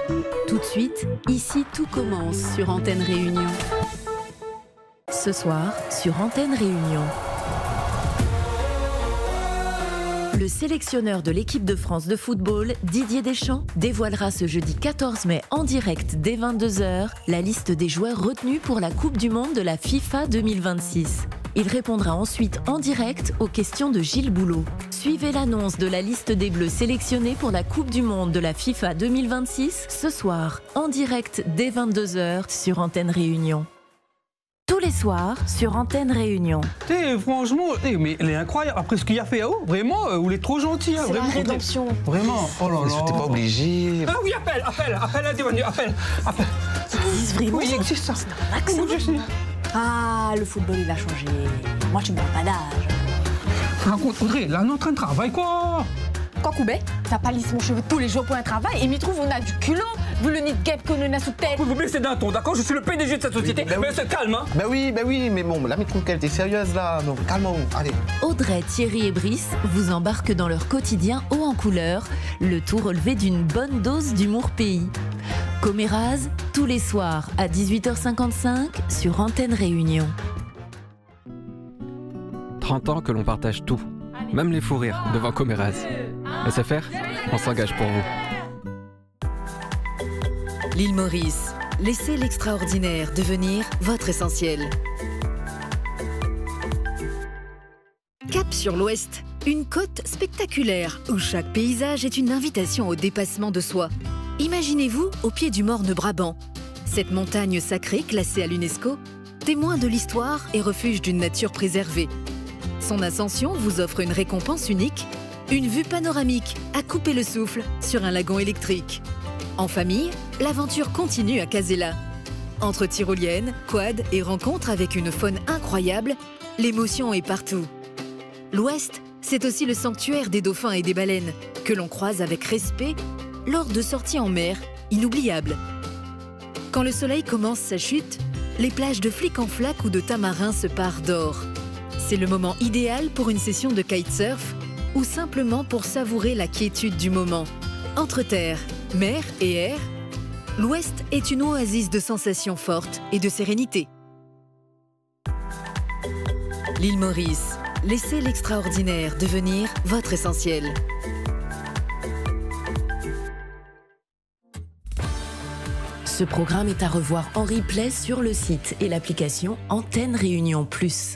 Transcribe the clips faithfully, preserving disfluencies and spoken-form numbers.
Tout de suite, ici tout commence sur Antenne Réunion. Ce soir, sur Antenne Réunion. Le sélectionneur de l'équipe de France de football, Didier Deschamps, dévoilera ce jeudi quatorze mai en direct dès vingt-deux heures la liste des joueurs retenus pour la Coupe du Monde de la FIFA deux mille vingt-six. Il répondra ensuite en direct aux questions de Gilles Boulot. Suivez l'annonce de la liste des Bleus sélectionnés pour la Coupe du Monde de la FIFA deux mille vingt-six ce soir, en direct dès vingt-deux heures sur Antenne Réunion. Tous les soirs sur Antenne Réunion. T'sais, franchement, mais elle est incroyable. Après ce qu'il a fait à haut, vraiment, euh, vous êtes trop gentil. Hein, c'est vraiment, la rédemption. Vraiment, oh là là. T'es pas obligé. Ah oui, appelle, appelle, appelle, appelle, appelle, appelle. Ça existe vraiment. Oui, il existe ça. C'est un accent. Ah, le football, il a changé. Moi, je me parle pas d'âge. Raconte, Audrey, là, on est en train de travailler, quoi. Quoi, Koubé, t'as pas lissé mon cheveu tous les jours pour un travail et m'y trouve, on a du culot, vu le nid de guêpe qu'on a sous tête. Vous vous baissez d'un ton, d'accord? Je suis le P D G de cette société, Oui, bah mais oui. se calme, hein. Bah oui, bah oui, mais bon, là, mais trouve qu'elle était sérieuse, là. Donc, calme-toi, allez. Audrey, Thierry et Brice vous embarquent dans leur quotidien haut en couleur, le tout relevé d'une bonne dose d'humour pays. Coméraz, tous les soirs à dix-huit heures cinquante-cinq sur Antenne Réunion. trente ans que l'on partage tout, même les fous rires devant Coméraz. S F R, on s'engage pour vous. L'île Maurice, laissez l'extraordinaire devenir votre essentiel. Cap sur l'Ouest, une côte spectaculaire où chaque paysage est une invitation au dépassement de soi. Imaginez-vous au pied du Morne Brabant. Cette montagne sacrée classée à l'UNESCO, témoin de l'histoire et refuge d'une nature préservée. Son ascension vous offre une récompense unique, une vue panoramique à couper le souffle sur un lagon électrique. En famille, l'aventure continue à Casella. Entre tyroliennes, quads et rencontres avec une faune incroyable, l'émotion est partout. L'Ouest, c'est aussi le sanctuaire des dauphins et des baleines, que l'on croise avec respect lors de sorties en mer inoubliables. Quand le soleil commence sa chute, les plages de Flic en Flac ou de Tamarin se parent d'or. C'est le moment idéal pour une session de kitesurf ou simplement pour savourer la quiétude du moment. Entre terre, mer et air, l'Ouest est une oasis de sensations fortes et de sérénité. L'île Maurice, laissez l'extraordinaire devenir votre essentiel. Ce programme est à revoir en replay sur le site et l'application Antenne Réunion Plus.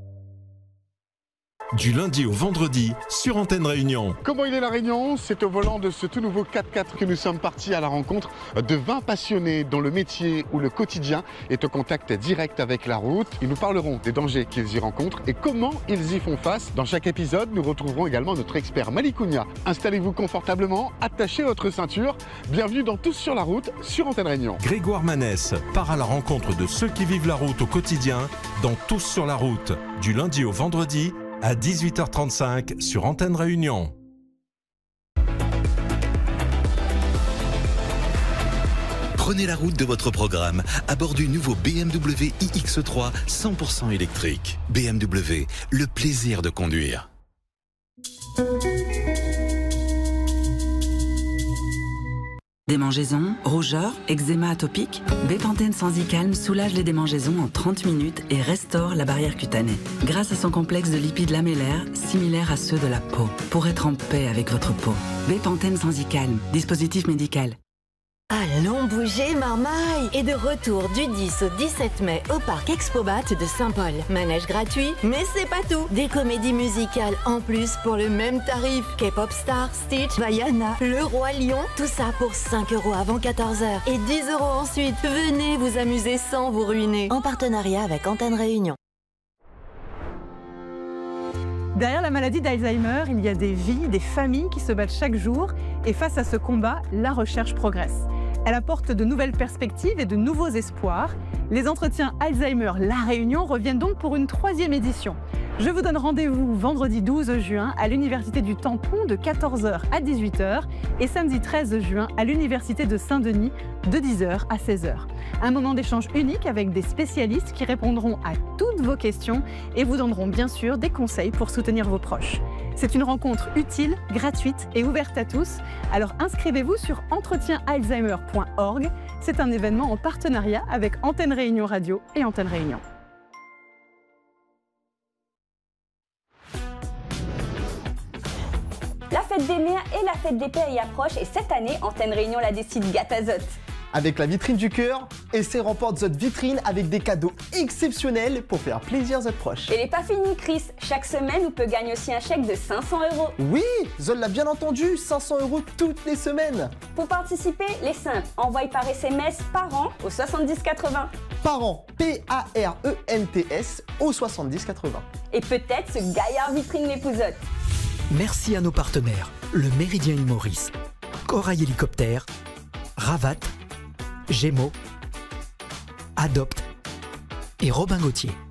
Du lundi au vendredi sur Antenne Réunion. Comment il est la Réunion? C'est au volant de ce tout nouveau quatre-quatre que nous sommes partis à la rencontre de vingt passionnés dont le métier ou le quotidien est au contact direct avec la route. Ils nous parleront des dangers qu'ils y rencontrent et comment ils y font face. Dans chaque épisode, nous retrouverons également notre expert Malikounia. Installez-vous confortablement, attachez votre ceinture. Bienvenue dans Tous sur la route sur Antenne Réunion. Grégoire Manès part à la rencontre de ceux qui vivent la route au quotidien dans Tous sur la route, du lundi au vendredi à dix-huit heures trente-cinq sur Antenne Réunion. Prenez la route de votre programme à bord du nouveau B M W i X trois cent pour cent électrique. B M W, le plaisir de conduire. Démangeaisons, rougeurs, eczéma atopique, Bepanthen Sensicalm soulage les démangeaisons en trente minutes et restaure la barrière cutanée. Grâce à son complexe de lipides lamellaires, similaire à ceux de la peau, pour être en paix avec votre peau. Bepanthen Sensicalm, dispositif médical. Allons bouger, marmaille! Et de retour du dix au dix-sept mai au parc Expobat de Saint-Paul. Manège gratuit, mais c'est pas tout! Des comédies musicales en plus pour le même tarif. K-Pop Star, Stitch, Vaiana, Le Roi Lion, tout ça pour cinq euros avant quatorze heures et dix euros ensuite. Venez vous amuser sans vous ruiner. En partenariat avec Antenne Réunion. Derrière la maladie d'Alzheimer, il y a des vies, des familles qui se battent chaque jour. Et face à ce combat, la recherche progresse. Elle apporte de nouvelles perspectives et de nouveaux espoirs. Les entretiens Alzheimer La Réunion reviennent donc pour une troisième édition. Je vous donne rendez-vous vendredi douze juin à l'Université du Tampon de quatorze heures à dix-huit heures et samedi treize juin à l'Université de Saint-Denis de dix heures à seize heures. Un moment d'échange unique avec des spécialistes qui répondront à toutes vos questions et vous donneront bien sûr des conseils pour soutenir vos proches. C'est une rencontre utile, gratuite et ouverte à tous. Alors inscrivez-vous sur entretien alzheimer point org. C'est un événement en partenariat avec Antenne Réunion Radio et Antenne Réunion. La fête des mères et la fête des pères y approchent et cette année, Antenne Réunion la décide Gatazote. Avec la vitrine du cœur, Essay remporte cette vitrine avec des cadeaux exceptionnels pour faire plaisir à votre proche. Et n'est pas fini, Chris. Chaque semaine, on peut gagner aussi un chèque de cinq cents euros. Oui, Zol l'a bien entendu, cinq cents euros toutes les semaines. Pour participer, les simples, envoyez par S M S parents au soixante-dix quatre-vingts. Parents, P A R E N T S au soixante-dix quatre-vingts. Et peut-être ce gaillard vitrine l'épousote. Merci à nos partenaires, le Méridien Île Maurice, Corail Hélicoptère, Ravat, Gémeaux, Adopte et Robin Gauthier.